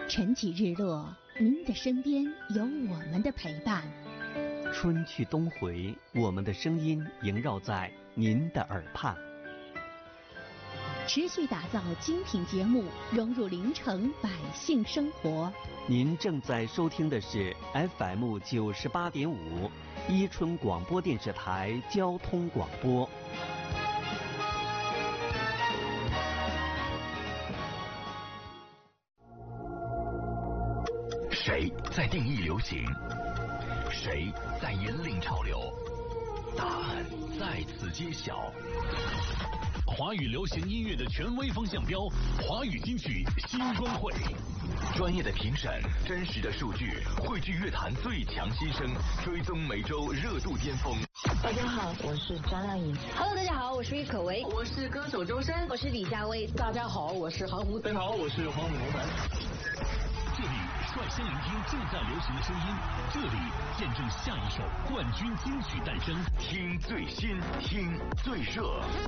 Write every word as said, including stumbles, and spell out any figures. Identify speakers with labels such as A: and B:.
A: 晨起日落，您的身边有我们的陪伴。
B: 春去冬回，我们的声音萦绕在您的耳畔。
A: 持续打造精品节目，融入临城百姓生活。
B: 您正在收听的是 F M 九十八点五，伊春广播电视台交通广播。
C: 谁在定义流行？谁在引领潮流？答案在此揭晓。华语流行音乐的权威风向标，华语金曲新光会，专业的评审，真实的数据，汇聚乐坛最强新声，追踪每周热度巅峰。
D: 大家好，我是张靓颖。
E: Hello， 大家好，我是郁可唯，
F: 我是歌手周深，
E: 我是李佳薇。
F: 大家好，我是韩红。
G: 大家好，我是黄伟龙。
C: 这里率先聆听正在流行的声音，这里见证下一首冠军金曲诞生。听最新，听最热。